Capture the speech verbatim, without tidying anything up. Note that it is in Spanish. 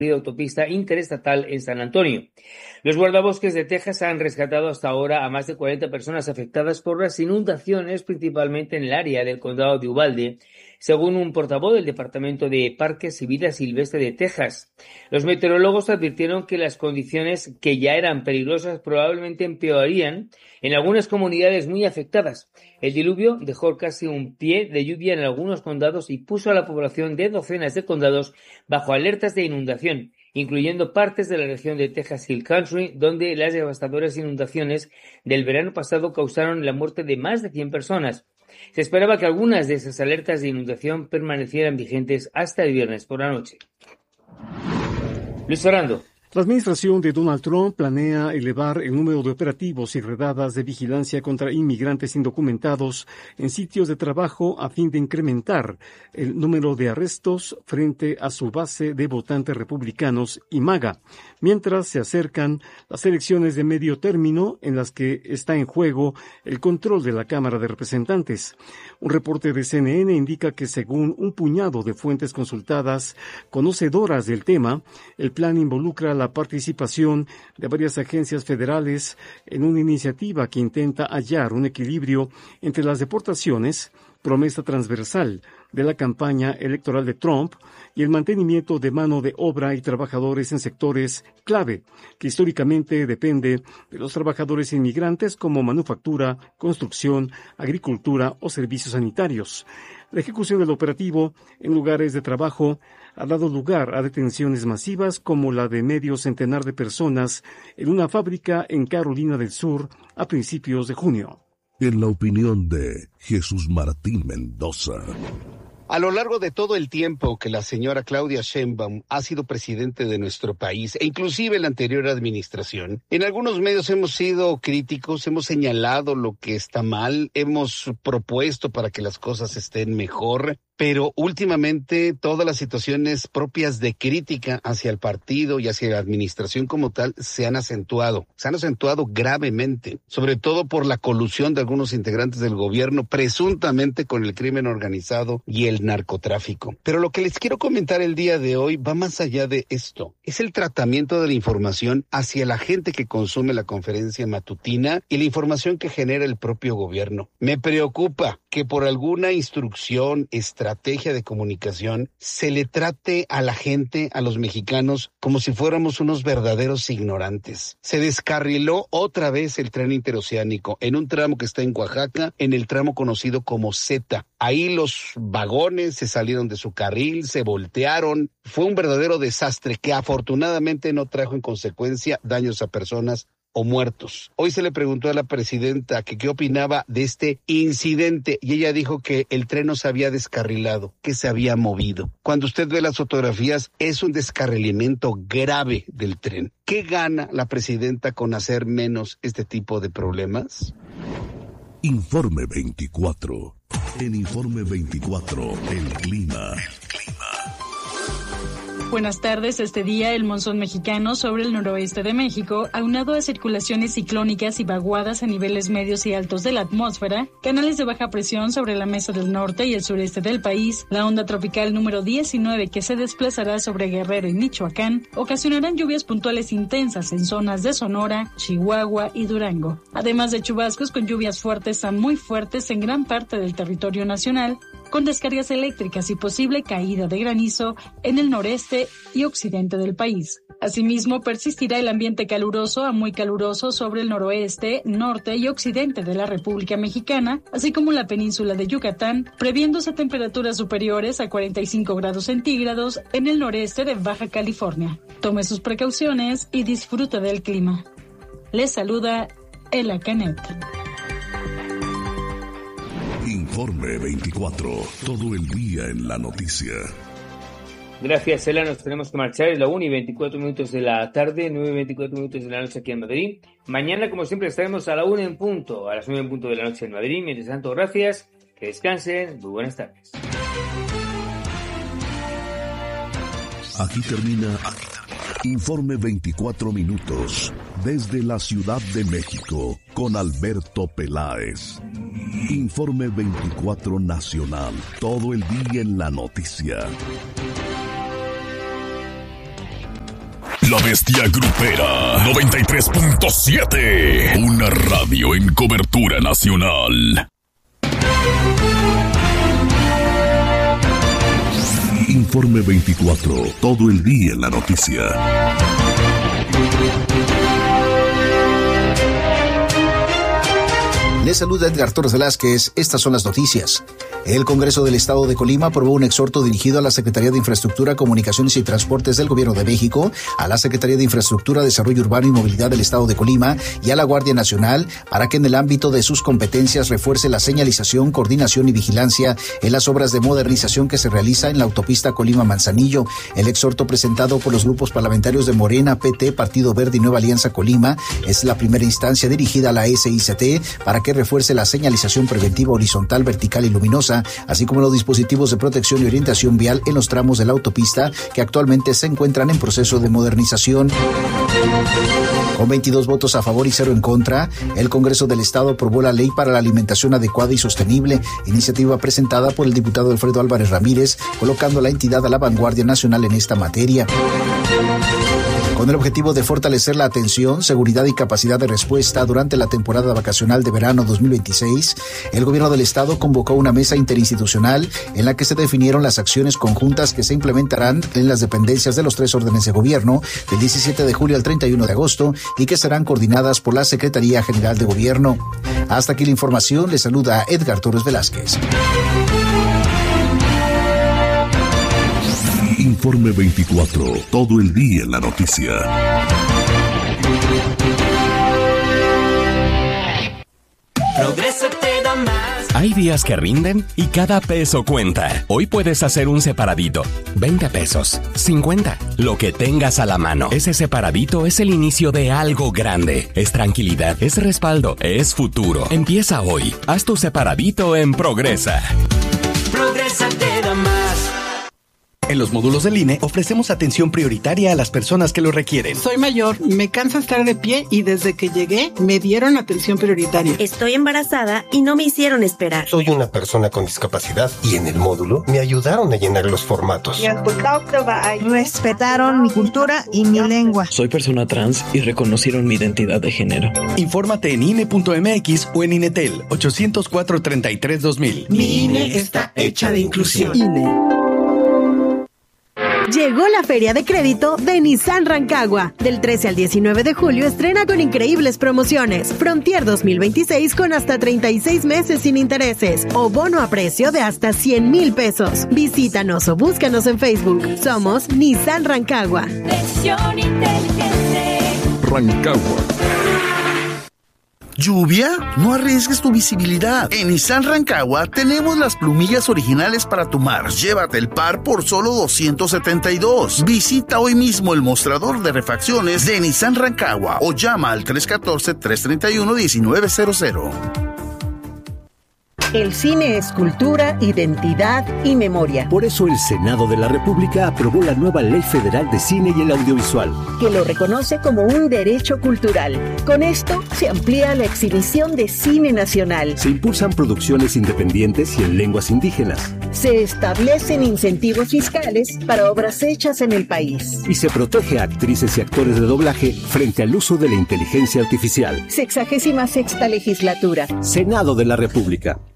autopista interestatal en San Antonio. Los guardabosques de Texas han rescatado hasta ahora a más de cuarenta personas afectadas por las inundaciones, principalmente en el área del condado de Uvalde, según un portavoz del Departamento de Parques y Vida Silvestre de Texas. Los meteorólogos advirtieron que las condiciones, que ya eran peligrosas, probablemente empeorarían en algunas comunidades muy afectadas. El diluvio dejó casi un pie de lluvia en algunos condados y puso a la población de docenas de condados bajo alertas de inundación, incluyendo partes de la región de Texas Hill Country, donde las devastadoras inundaciones del verano pasado causaron la muerte de más de cien personas. Se esperaba que algunas de esas alertas de inundación permanecieran vigentes hasta el viernes por la noche. Luis Fernando. La administración de Donald Trump planea elevar el número de operativos y redadas de vigilancia contra inmigrantes indocumentados en sitios de trabajo a fin de incrementar el número de arrestos frente a su base de votantes republicanos y MAGA, mientras se acercan las elecciones de medio término en las que está en juego el control de la Cámara de Representantes. Un reporte de C N N indica que, según un puñado de fuentes consultadas conocedoras del tema, el plan involucra la participación de varias agencias federales en una iniciativa que intenta hallar un equilibrio entre las deportaciones, promesa transversal de la campaña electoral de Trump, y el mantenimiento de mano de obra y trabajadores en sectores clave, que históricamente depende de los trabajadores inmigrantes como manufactura, construcción, agricultura o servicios sanitarios. La ejecución del operativo en lugares de trabajo ha dado lugar a detenciones masivas como la de medio centenar de personas en una fábrica en Carolina del Sur a principios de junio. En la opinión de Jesús Martín Mendoza. A lo largo de todo el tiempo que la señora Claudia Sheinbaum ha sido presidente de nuestro país, e inclusive en la anterior administración, en algunos medios hemos sido críticos, hemos señalado lo que está mal, hemos propuesto para que las cosas estén mejor, pero últimamente todas las situaciones propias de crítica hacia el partido y hacia la administración como tal se han acentuado, se han acentuado gravemente, sobre todo por la colusión de algunos integrantes del gobierno, presuntamente con el crimen organizado y el narcotráfico. Pero lo que les quiero comentar el día de hoy va más allá de esto. Es el tratamiento de la información hacia la gente que consume la conferencia matutina y la información que genera el propio gobierno. Me preocupa que por alguna instrucción, estrategia de comunicación, se le trate a la gente, a los mexicanos, como si fuéramos unos verdaderos ignorantes. Se descarriló otra vez el tren interoceánico en un tramo que está en Oaxaca, en el tramo conocido como Z. Ahí los vagones se salieron de su carril, se voltearon. Fue un verdadero desastre que afortunadamente no trajo en consecuencia daños a personas o muertos. Hoy se le preguntó a la presidenta que qué opinaba de este incidente y ella dijo que el tren no se había descarrilado, que se había movido. Cuando usted ve las fotografías, es un descarrilamiento grave del tren. ¿Qué gana la presidenta con hacer menos este tipo de problemas? Informe veinticuatro. En Informe veinticuatro, el clima. Buenas tardes. Este día el monzón mexicano sobre el noroeste de México, aunado a circulaciones ciclónicas y vaguadas a niveles medios y altos de la atmósfera, canales de baja presión sobre la mesa del norte y el sureste del país, la onda tropical número diecinueve que se desplazará sobre Guerrero y Michoacán, ocasionarán lluvias puntuales intensas en zonas de Sonora, Chihuahua y Durango, además de chubascos con lluvias fuertes a muy fuertes en gran parte del territorio nacional, con descargas eléctricas y posible caída de granizo en el noreste y occidente del país. Asimismo, persistirá el ambiente caluroso a muy caluroso sobre el noroeste, norte y occidente de la República Mexicana, así como la península de Yucatán, previéndose temperaturas superiores a cuarenta y cinco grados centígrados en el noreste de Baja California. Tome sus precauciones y disfrute del clima. Les saluda Ela Canet. Informe veinticuatro, todo el día en la noticia. Gracias, Ela. Nos tenemos que marchar. Es la una y veinticuatro minutos de la tarde, nueve y veinticuatro minutos de la noche aquí en Madrid. Mañana, como siempre, estaremos a la una en punto, a las nueve en punto de la noche en Madrid. Mientras tanto, gracias, que descansen, muy buenas tardes. Aquí termina, aquí termina. Informe veinticuatro minutos, desde la Ciudad de México, con Alberto Peláez. Informe veinticuatro Nacional, todo el día en la noticia. La Bestia Grupera noventa y tres punto siete. Una radio en cobertura nacional. Informe veinticuatro. Todo el día en la noticia. Les saluda Edgar Torres Velázquez. Estas son las noticias. El Congreso del Estado de Colima aprobó un exhorto dirigido a la Secretaría de Infraestructura, Comunicaciones y Transportes del Gobierno de México, a la Secretaría de Infraestructura, Desarrollo Urbano y Movilidad del Estado de Colima y a la Guardia Nacional para que en el ámbito de sus competencias refuerce la señalización, coordinación y vigilancia en las obras de modernización que se realiza en la autopista Colima-Manzanillo. El exhorto presentado por los grupos parlamentarios de Morena, P T, Partido Verde y Nueva Alianza Colima es la primera instancia dirigida a la S I C T para que refuerce la señalización preventiva horizontal, vertical y luminosa, así como los dispositivos de protección y orientación vial en los tramos de la autopista que actualmente se encuentran en proceso de modernización. Con veintidós votos a favor y cero en contra, el Congreso del Estado aprobó la Ley para la Alimentación Adecuada y Sostenible, iniciativa presentada por el diputado Alfredo Álvarez Ramírez, colocando a la entidad a la vanguardia nacional en esta materia. Con el objetivo de fortalecer la atención, seguridad y capacidad de respuesta durante la temporada vacacional de verano dos mil veintiséis, el Gobierno del Estado convocó una mesa interinstitucional en la que se definieron las acciones conjuntas que se implementarán en las dependencias de los tres órdenes de gobierno del diecisiete de julio al treinta y uno de agosto y que serán coordinadas por la Secretaría General de Gobierno. Hasta aquí la información. Les saluda Edgar Torres Velázquez. Informe veinticuatro. Todo el día en la noticia. Progreso te da más. Hay días que rinden y cada peso cuenta. Hoy puedes hacer un separadito. veinte pesos, cincuenta, lo que tengas a la mano. Ese separadito es el inicio de algo grande. Es tranquilidad, es respaldo, es futuro. Empieza hoy. Haz tu separadito en Progresa. Progresa te da más. En los módulos del I N E ofrecemos atención prioritaria a las personas que lo requieren. Soy mayor, me cansa estar de pie y desde que llegué me dieron atención prioritaria. Estoy embarazada y no me hicieron esperar. Soy una persona con discapacidad y en el módulo me ayudaron a llenar los formatos. Respetaron mi cultura y mi lengua. Soy persona trans y reconocieron mi identidad de género. Infórmate en I N E punto M X o en Inetel ochocientos cuatro, treinta y tres, dos mil. Mi I N E está hecha de inclusión. I N E. Llegó la Feria de Crédito de Nissan Rancagua. Del trece al diecinueve de julio estrena con increíbles promociones. Frontier dos mil veintiséis con hasta treinta y seis meses sin intereses o bono a precio de hasta cien mil pesos. Visítanos o búscanos en Facebook. Somos Nissan Rancagua. Versión inteligente. Rancagua. ¿Lluvia? No arriesgues tu visibilidad. En Nissan Rancagua tenemos las plumillas originales para tu mar. Llévate el par por solo doscientos setenta y dos. Visita hoy mismo el mostrador de refacciones de Nissan Rancagua o llama al tres uno cuatro, tres tres uno, uno nueve cero cero. El cine es cultura, identidad y memoria. Por eso el Senado de la República aprobó la nueva Ley Federal de Cine y el Audiovisual, que lo reconoce como un derecho cultural. Con esto se amplía la exhibición de cine nacional. Se impulsan producciones independientes y en lenguas indígenas. Se establecen incentivos fiscales para obras hechas en el país. Y se protege a actrices y actores de doblaje frente al uso de la inteligencia artificial. Sexagésima sexta legislatura. Senado de la República.